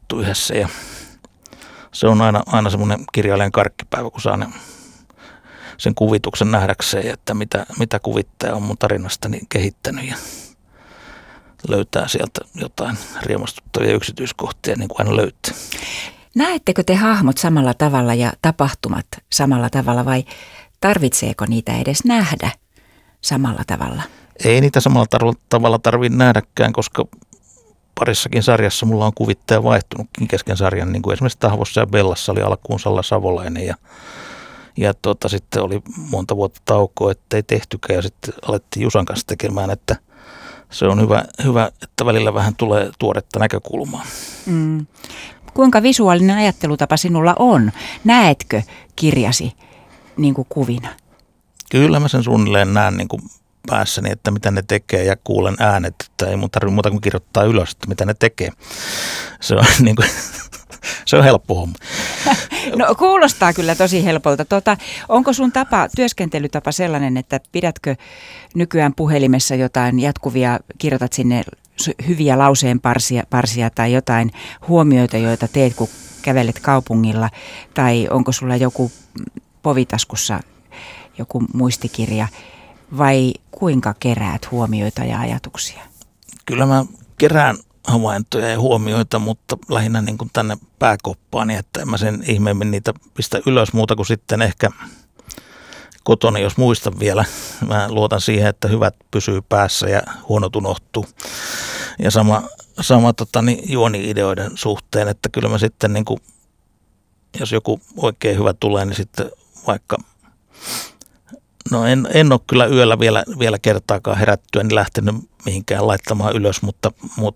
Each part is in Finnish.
kirjoitettu yhdessä ja se on aina semmoinen kirjailijan karkkipäivä, kun saa sen kuvituksen nähdäkseen, että mitä kuvittaja on mun tarinastani kehittänyt ja löytää sieltä jotain riemastuttavia yksityiskohtia, niin kuin aina löytää. Näettekö te hahmot samalla tavalla ja tapahtumat samalla tavalla vai tarvitseeko niitä edes nähdä samalla tavalla? Ei niitä samalla tavalla tarvitse nähdäkään, koska parissakin sarjassa mulla on kuvittaja vaihtunutkin kesken sarjan, niin kuin esimerkiksi Tahvossa ja Bellassa oli alkuun Salla Savolainen ja sitten oli monta vuotta taukoa, ettei tehtykään ja sitten alettiin Jusan kanssa tekemään, että se on hyvä, että välillä vähän tulee tuoretta näkökulmaa. Kuinka visuaalinen ajattelutapa sinulla on? Näetkö kirjasi niin kuin kuvina? Kyllä mä sen suunnilleen näen niin kuin päässäni, että mitä ne tekee ja kuulen äänet, että ei mun tarvitse muuta kuin kirjoittaa ylös, että mitä ne tekee. Se on, niin kuin, se on helppo homma. No kuulostaa kyllä tosi helpolta. Onko sun työskentelytapa sellainen, että pidätkö nykyään puhelimessa jotain jatkuvia, kirjoitat sinne hyviä lauseen parsia tai jotain huomioita, joita teet, kun kävelet kaupungilla, tai onko sulla joku povitaskussa joku muistikirja, vai kuinka keräät huomioita ja ajatuksia? Kyllä mä kerään havaintoja ja huomioita, mutta lähinnä niin kuin tänne pääkoppaani, että en mä sen ihmeemmin niitä pistä ylös muuta kuin sitten ehkä kotona, jos muistan vielä. Mä luotan siihen, että hyvät pysyy päässä ja huonot unohtuu. Ja sama juoni-ideoiden suhteen, että kyllä mä sitten, niin kuin, jos joku oikein hyvä tulee, niin sitten vaikka, no en ole kyllä yöllä vielä kertaakaan herättyä, niin lähtenyt mihinkään laittamaan ylös, mutta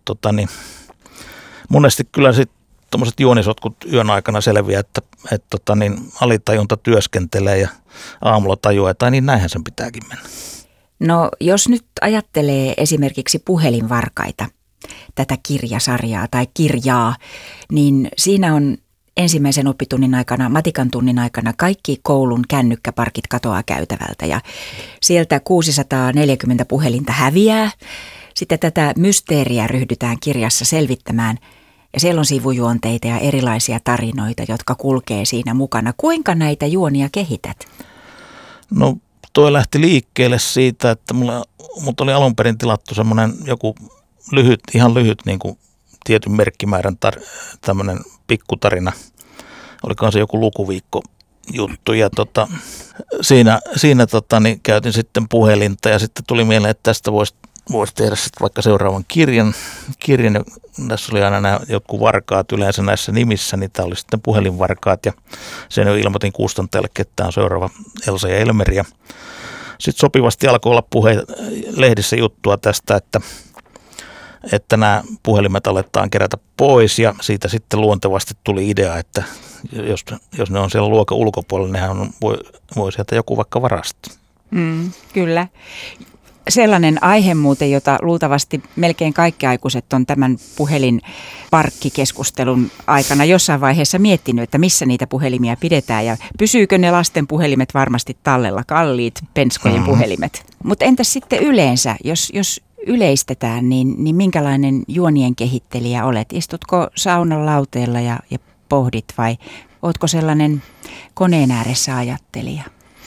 monesti kyllä sitten tuommoiset juonisotkut yön aikana selviää, että alitajunta työskentelee ja aamulla tajuaa, että niin näinhän sen pitääkin mennä. No jos nyt ajattelee esimerkiksi Puhelinvarkaita, tätä kirjasarjaa tai kirjaa, niin siinä on ensimmäisen oppitunnin aikana, matikan tunnin aikana kaikki koulun kännykkäparkit katoaa käytävältä ja sieltä 640 puhelinta häviää. Sitten tätä mysteeriä ryhdytään kirjassa selvittämään ja siellä on sivujuonteita ja erilaisia tarinoita, jotka kulkee siinä mukana. Kuinka näitä juonia kehität? No toi lähti liikkeelle siitä, että mut oli alun perin tilattu semmoinen joku ihan lyhyt niin kuin tietyn merkkimäärän tämmöinen pikkutarina. Olikohan se joku lukuviikko juttu ja siinä niin käytin sitten puhelinta ja sitten tuli mieleen, että tästä voisi tehdä sitten vaikka seuraavan kirjan. Tässä oli aina nämä jotkut varkaat yleensä näissä nimissä, niin tämä oli sitten puhelinvarkaat ja sen jo ilmoitin kustantajalle, että tämä on seuraava Elsa ja Elmeri. Ja sitten sopivasti alkoi olla lehdissä juttua tästä, että nämä puhelimet aletaan kerätä pois ja siitä sitten luontevasti tuli idea, että jos ne on siellä luokan ulkopuolella, nehän voi sieltä joku vaikka varastaa. Kyllä. Sellainen aihe muuten, jota luultavasti melkein kaikki aikuiset on tämän puhelinparkkikeskustelun aikana jossain vaiheessa miettinyt, että missä niitä puhelimia pidetään ja pysyykö ne lasten puhelimet varmasti tallella, kalliit penskojen puhelimet. Mutta entäs sitten yleensä, jos yleistetään, niin minkälainen juonien kehittelijä olet? Istutko saunan lauteella ja pohdit vai ootko sellainen koneen ääressä ajattelija?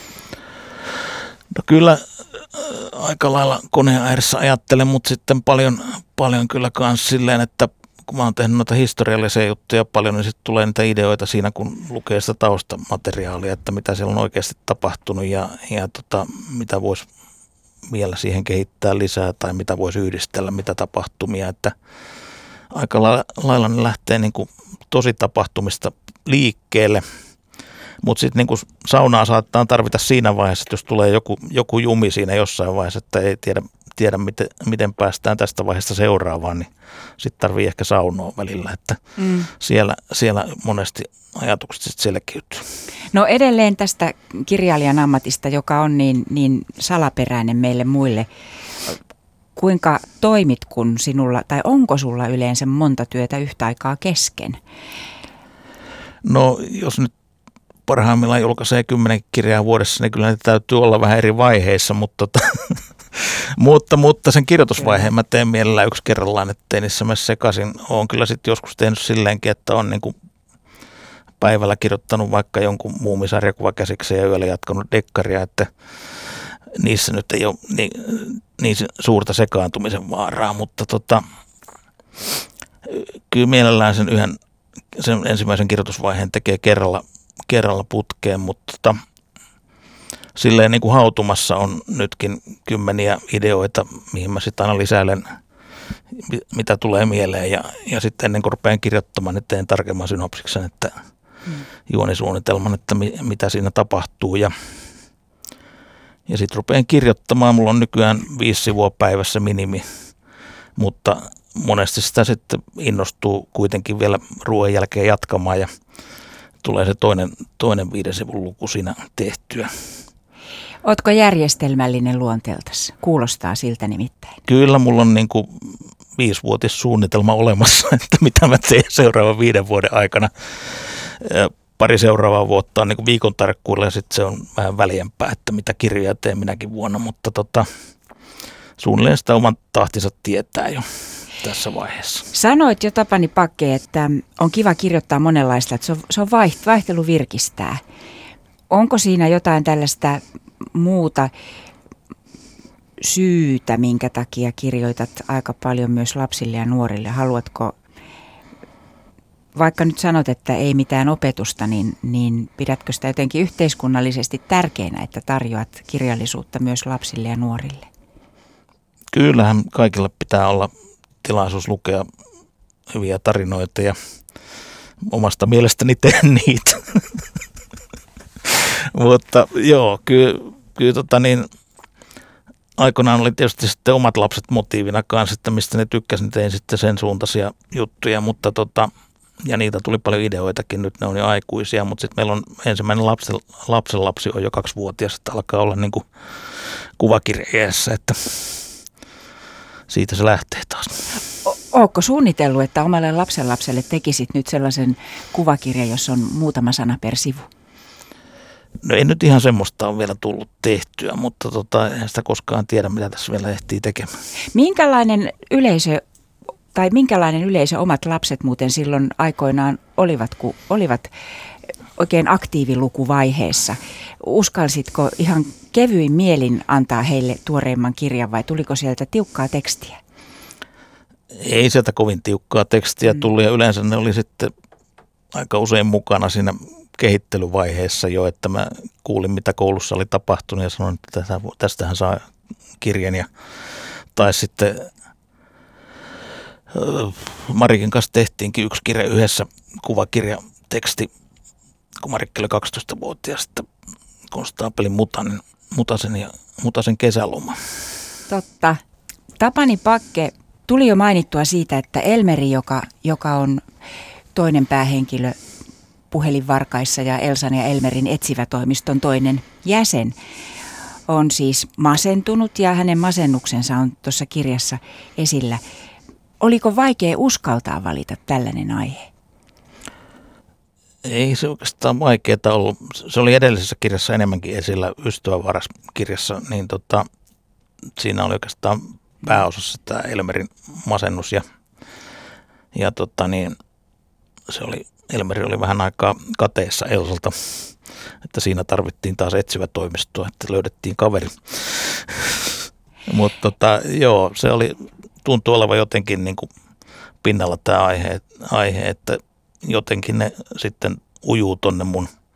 No kyllä aika lailla koneen ääressä ajattelen, mutta sitten paljon kyllä myös silleen, että kun mä oon tehnyt noita historiallisia juttuja paljon, niin sitten tulee niitä ideoita siinä, kun lukee sitä taustamateriaalia, että mitä siellä on oikeasti tapahtunut ja mitä voisi vielä siihen kehittää lisää tai mitä voisi yhdistellä, mitä tapahtumia, että aika lailla ne lähtee niin kuin tosi tapahtumista liikkeelle, mutta sitten niin kuin saunaa saattaa tarvita siinä vaiheessa, että jos tulee joku jumi siinä jossain vaiheessa, että ei tiedä miten päästään tästä vaiheesta seuraavaan, niin sitten tarvii ehkä saunoa välillä, että siellä monesti ajatukset sitten selkiytyy. No edelleen tästä kirjailijan ammatista, joka on niin salaperäinen meille muille. Kuinka toimit, kun sinulla, tai onko sulla yleensä monta työtä yhtä aikaa kesken? No jos nyt parhaimmillaan julkaisee 10 kirjaa vuodessa, niin kyllä ne täytyy olla vähän eri vaiheissa, mutta mutta sen kirjoitusvaiheen mä teen mielellään yksi kerrallaan, ettei niissä mene sekaisin. Olen kyllä sitten joskus tehnyt silleenkin, että on niinku päivällä kirjoittanut vaikka jonkun muumisarjakuva käsiksi ja yöllä jatkanut dekkaria, että niissä nyt ei ole niin suurta sekaantumisen vaaraa, mutta kyllä mielellään sen ensimmäisen kirjoitusvaiheen tekee kerralla putkeen, mutta silleen niin kuin hautumassa on nytkin kymmeniä ideoita, mihin mä sitten aina lisäilen, mitä tulee mieleen ja sitten ennen kuin rupean kirjoittamaan, niin teen tarkemman synopsiksen, että juonisuunnitelman, että mitä siinä tapahtuu ja sitten rupean kirjoittamaan. Mulla on nykyään 5 sivua päivässä minimi, mutta monesti sitä sitten innostuu kuitenkin vielä ruoan jälkeen jatkamaan ja tulee se toinen 5 sivun luku siinä tehtyä. Ootko järjestelmällinen luonteeltasi? Kuulostaa siltä nimittäin. Kyllä, mulla on niin kuin 5-vuotissuunnitelma olemassa, että mitä mä teen seuraavan 5 vuoden aikana. Pari seuraavaa vuotta on niin kuin viikon tarkkuudella ja sitten se on vähän väljempää, että mitä kirjoja teen minäkin vuonna, mutta suunnilleen sitä oman tahtinsa tietää jo tässä vaiheessa. Sanoit jo Tapani Pakke, että on kiva kirjoittaa monenlaista, että se on vaihtelu virkistää. Onko siinä jotain tällaista muuta syytä, minkä takia kirjoitat aika paljon myös lapsille ja nuorille? Haluatko, vaikka nyt sanot, että ei mitään opetusta, niin pidätkö sitä jotenkin yhteiskunnallisesti tärkeänä, että tarjoat kirjallisuutta myös lapsille ja nuorille? Kyllähän kaikilla pitää olla tilaisuus lukea hyviä tarinoita ja omasta mielestäni teen niitä. Mutta joo, kyllä aikoinaan oli tietysti sitten omat lapset motiivina kanssa, että mistä ne tykkäsin, tein sitten sen suuntaisia juttuja, mutta ja niitä tuli paljon ideoitakin, nyt ne on jo aikuisia, mutta sitten meillä on ensimmäinen lapsenlapsi on jo 2-vuotias, että alkaa olla niin kuin kuvakirjeessä, että siitä se lähtee taas. Ootko suunnitellut, että omalle lapsenlapselle tekisit nyt sellaisen kuvakirjan, jossa on muutama sana per sivu? No ei nyt ihan semmoista ole vielä tullut tehtyä, mutta en sitä koskaan tiedä, mitä tässä vielä ehtii tekemään. Minkälainen yleisö omat lapset muuten silloin aikoinaan olivat, kun olivat oikein aktiivilukuvaiheessa? Uskalsitko ihan kevyin mielin antaa heille tuoreimman kirjan vai tuliko sieltä tiukkaa tekstiä? Ei sieltä kovin tiukkaa tekstiä tullut ja yleensä ne oli sitten aika usein mukana siinä kehittelyvaiheessa jo, että mä kuulin mitä koulussa oli tapahtunut ja sanoin, että tästähän saa kirjan. Tai sitten Marikin kanssa tehtiinkin yksi kirja yhdessä, kuvakirjateksti, kun Marikki oli 12-vuotias, että konstaapelin Mutasen kesäloma. Totta. Tapani Pakke, tuli jo mainittua siitä, että Elmeri, joka on toinen päähenkilö Puhelinvarkaissa ja Elsan ja Elmerin etsivätoimiston toinen jäsen, on siis masentunut ja hänen masennuksensa on tuossa kirjassa esillä. Oliko vaikea uskaltaa valita tällainen aihe? Ei se oikeastaan vaikeaa ollut. Se oli edellisessä kirjassa enemmänkin esillä Ystävänvaras-kirjassa, niin siinä oli oikeastaan pääosassa tämä Elmerin masennus ja Elmeri oli vähän aikaa kateessa Elsalta, että siinä tarvittiin taas etsivä toimisto, että löydettiin kaveri. Mutta joo, se tuntui olevan jotenkin niin kuin pinnalla tämä aihe, että jotenkin ne sitten ujuu tonne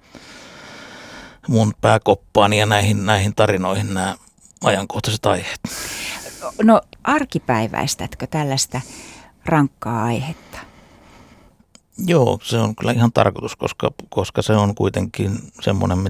mun pääkoppaani ja näihin tarinoihin nämä ajankohtaiset aiheet. No arkipäiväistätkö tällaista rankkaa aihetta? Joo, se on kyllä ihan tarkoitus, koska se on kuitenkin semmoinen,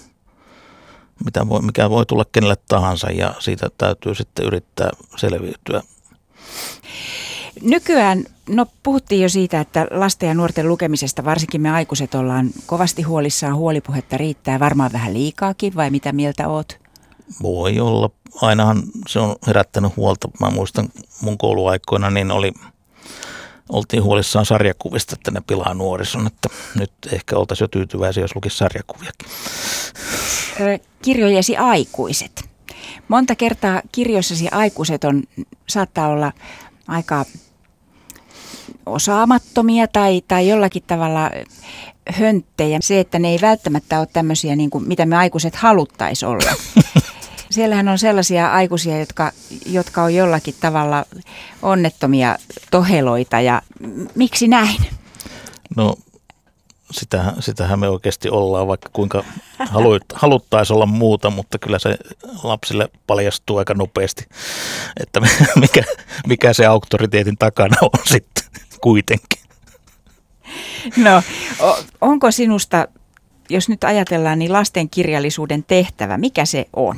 mikä voi tulla kenelle tahansa ja siitä täytyy sitten yrittää selviytyä. Nykyään, puhuttiin jo siitä, että lasten ja nuorten lukemisesta varsinkin me aikuiset ollaan kovasti huolissaan, huolipuhetta riittää varmaan vähän liikaakin, vai mitä mieltä oot? Voi olla. Ainahan se on herättänyt huolta. Mä muistan mun kouluaikoina, niin oltiin huolissaan sarjakuvista, että ne pilaa nuorison, että nyt ehkä oltaisiin jo tyytyväisiä, jos lukisi sarjakuviakin. Kirjojesi aikuiset. Monta kertaa kirjoissasi aikuiset saattaa olla aika osaamattomia tai jollakin tavalla hönttejä. Se, että ne ei välttämättä ole tämmöisiä, niin kuin, mitä me aikuiset haluttaisiin olla. Siellähän on sellaisia aikuisia, jotka on jollakin tavalla onnettomia toheloita ja miksi näin? No sitähän me oikeasti ollaan, vaikka kuinka haluttaisiin olla muuta, mutta kyllä se lapsille paljastuu aika nopeasti, että mikä se auktoriteetin takana on sitten kuitenkin. No, onko sinusta, jos nyt ajatellaan, niin lasten kirjallisuuden tehtävä, mikä se on?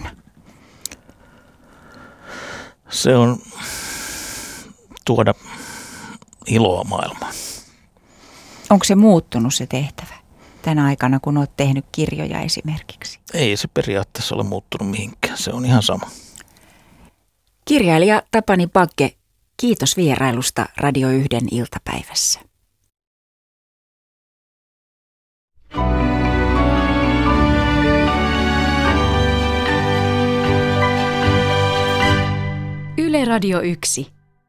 Se on tuoda iloa maailmaan. Onko se muuttunut se tehtävä tänä aikana, kun olet tehnyt kirjoja esimerkiksi? Ei se periaatteessa ole muuttunut mihinkään, se on ihan sama. Kirjailija Tapani Bagge, kiitos vierailusta Radio 1 iltapäivässä. Yle Radio 1.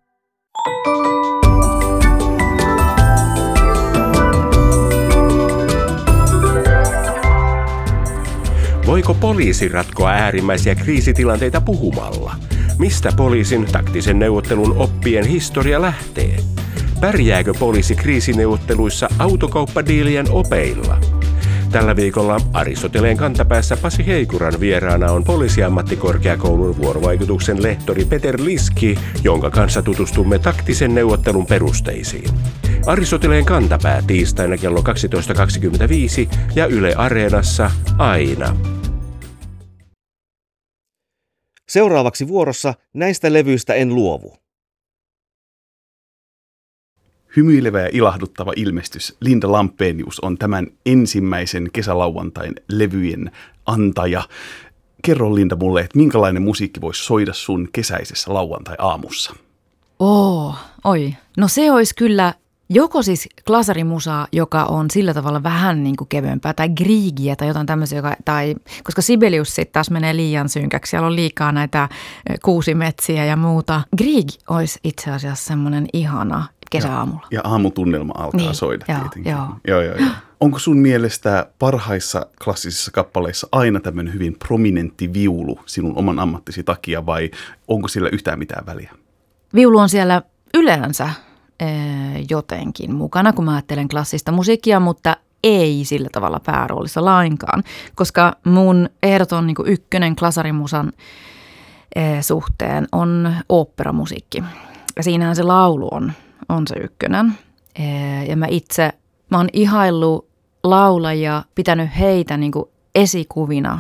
Voiko poliisi ratkoa äärimmäisiä kriisitilanteita puhumalla? Mistä poliisin taktisen neuvottelun oppien historia lähtee? Pärjääkö poliisi kriisineuvotteluissa autokauppadiilien opeilla? Tällä viikolla Aristoteleen kantapäässä Pasi Heikuran vieraana on Poliisiammattikorkeakoulun vuorovaikutuksen lehtori Peter Liski, jonka kanssa tutustumme taktisen neuvottelun perusteisiin. Aristoteleen kantapää tiistaina kello 12.25 ja Yle Areenassa aina. Seuraavaksi vuorossa Näistä levyistä en luovu. Hymyilevä ja ilahduttava ilmestys Linda Lampenius on tämän ensimmäisen kesälauantain levyjen antaja. Kerro Linda mulle, että minkälainen musiikki voisi soida sun kesäisessä lauantai-aamussa? No se olisi kyllä joko siis glasarimusaa, joka on sillä tavalla vähän niin kuin kevyempää, tai griegiä tai jotain tämmöisiä, koska Sibelius sitten taas menee liian synkäksi, siellä on liikaa näitä kuusimetsiä ja muuta. Grieg olisi itse asiassa semmoinen ihana kesäaamulla. Ja aamutunnelma alkaa soida tietenkin. Joo. Onko sun mielestä parhaissa klassisissa kappaleissa aina tämmöinen hyvin prominentti viulu sinun oman ammattisi takia, vai onko sillä yhtään mitään väliä? Viulu on siellä yleensä jotenkin mukana, kun mä ajattelen klassista musiikkia, mutta ei sillä tavalla pääroolissa lainkaan, koska mun ehdoton niin kuin ykkönen glasarimusan suhteen on oopperamusiikki. Ja siinähän se laulu on se ykkönen. Ja mä oon ihaillut laulajia, pitänyt heitä niin kuin esikuvina,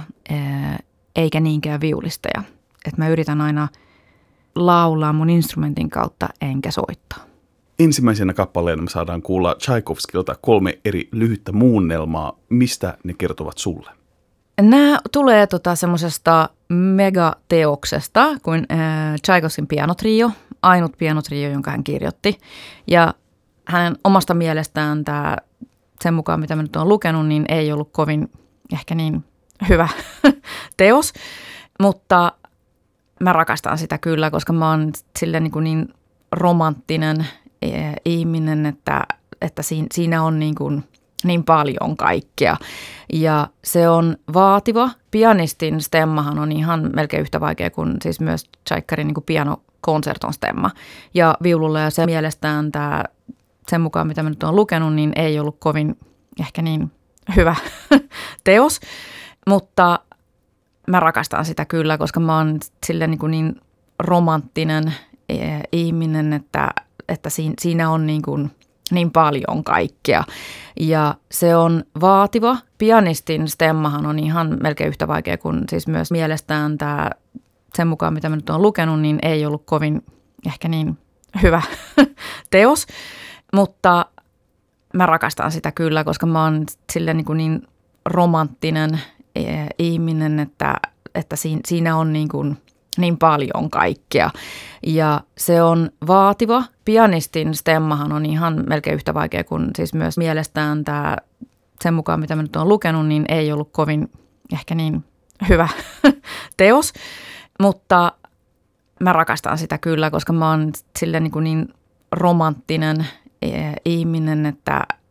eikä niinkään viulisteja. Että mä yritän aina laulaa mun instrumentin kautta enkä soittaa. Ensimmäisenä kappaleena me saadaan kuulla Tchaikovskilta 3 eri lyhyttä muunnelmaa. Mistä ne kertovat sulle? Nämä tulee semmoisesta megateoksesta kuin Tchaikovskin pianotrio, ainut pianotrio, jonka hän kirjoitti. Ja hänen omasta mielestään tämä, sen mukaan mitä mä nyt olen lukenut, niin ei ollut kovin ehkä niin hyvä teos. Mutta mä rakastan sitä kyllä, koska mä oon silleen niin romanttinen ihminen, että siinä on niin paljon kaikkea. Ja se on vaativa. Pianistin stemmahan on ihan melkein yhtä vaikea kuin siis myös Tchaikarin niin pianokonserton stemma. Ja viululla ja se mielestään tämä, sen mukaan mitä mä nyt olen lukenut, niin ei ollut kovin ehkä niin hyvä teos. Mutta mä rakastan sitä kyllä, koska mä oon silleen niin romanttinen ihminen, että siinä on niin paljon kaikkea. Ja se on vaativa. Pianistin stemmahan on ihan melkein yhtä vaikea kuin siis myös mielestään tämä, sen mukaan mitä mä nyt olen lukenut, niin ei ollut kovin ehkä niin hyvä teos. Mutta mä rakastan sitä kyllä, koska mä oon silleen niin romanttinen ihminen, että siinä on niin paljon kaikkea. Ja se on vaativa. Pianistin stemmahan on ihan melkein yhtä vaikea kuin siis myös mielestään tämä, sen mukaan mitä mä nyt olen lukenut, niin ei ollut kovin ehkä niin hyvä teos. Mutta mä rakastan sitä kyllä, koska mä oon sille niin romanttinen ihminen, että